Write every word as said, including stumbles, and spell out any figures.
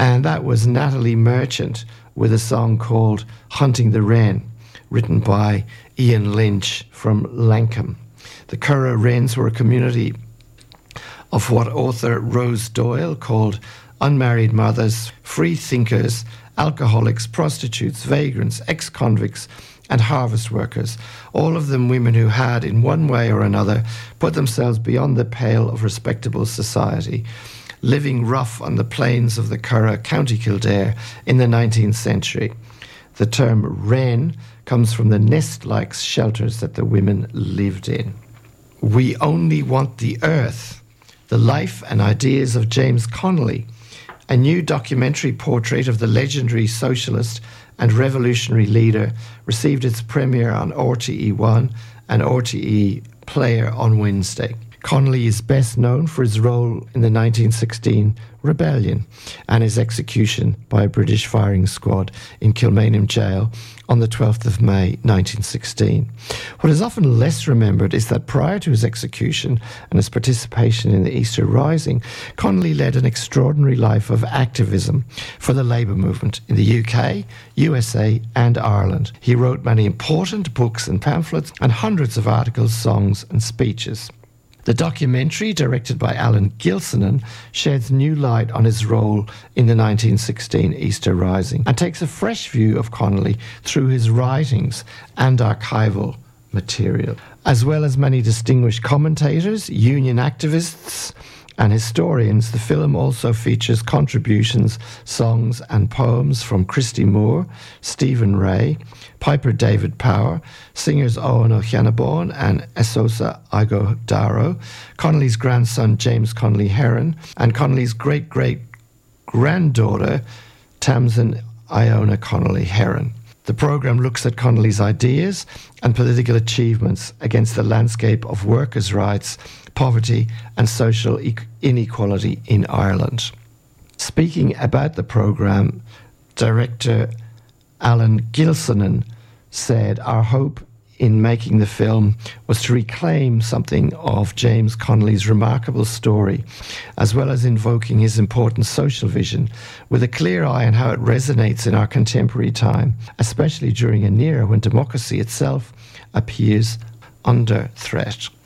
And that was Natalie Merchant with a song called Hunting the Wren, written by Ian Lynch from Lankham. The Curragh Wrens were a community of what author Rose Doyle called unmarried mothers, free thinkers, alcoholics, prostitutes, vagrants, ex-convicts, and harvest workers, all of them women who had, in one way or another, put themselves beyond the pale of respectable society, living rough on the plains of the Curragh, County Kildare, in the nineteenth century. The term wren comes from the nest-like shelters that the women lived in. We Only Want the Earth, the life and ideas of James Connolly, a new documentary portrait of the legendary socialist and revolutionary leader, received its premiere on R T E one and R T E Player on Wednesday. Connolly is best known for his role in the nineteen sixteen rebellion and his execution by a British firing squad in Kilmainham Jail on the twelfth of May nineteen sixteen. What is often less remembered is that prior to his execution and his participation in the Easter Rising, Connolly led an extraordinary life of activism for the labour movement in the U K, U S A and Ireland. He wrote many important books and pamphlets and hundreds of articles, songs and speeches. The documentary, directed by Alan Gilsenan, sheds new light on his role in the nineteen sixteen Easter Rising and takes a fresh view of Connolly through his writings and archival material. As well as many distinguished commentators, union activists and historians, the film also features contributions, songs and poems from Christy Moore, Stephen Ray, Piper David Power, singers Owen O'Shannabaugh and Esosa Igodaro, Connolly's grandson James Connolly Heron, and Connolly's great-great-granddaughter Tamsin Iona Connolly Heron. The programme looks at Connolly's ideas and political achievements against the landscape of workers' rights, poverty and social e- inequality in Ireland. Speaking about the programme, director Alan Gilsenan said, "Our hope in making the film was to reclaim something of James Connolly's remarkable story, as well as invoking his important social vision, with a clear eye on how it resonates in our contemporary time, especially during an era when democracy itself appears under threat."